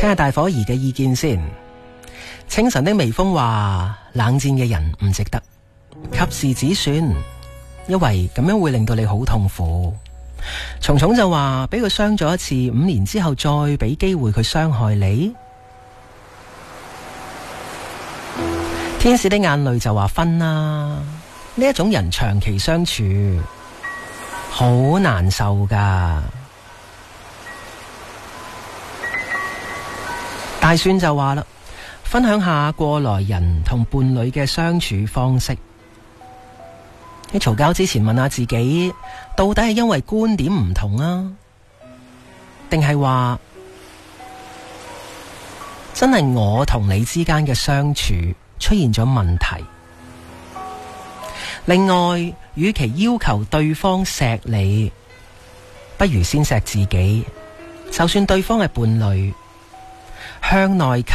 聽下大伙兒嘅意見先。清晨的微風話，冷戰嘅人唔值得，及時止損，因為咁樣會令到你好痛苦。蟲蟲就話，俾佢傷咗一次，5年之後再俾機會佢傷害你。天使的眼淚就話分啦，呢一種人長期相處好難受噶。大蒜就話啦，分享下過來人同伴侶嘅相處方式。喺嘈交之前問下自己，到底係因為觀點唔同啊，定係話真係我同你之間嘅相處出現咗問題？另外，與其要求對方錫你，不如先錫自己。就算對方係伴侶，向內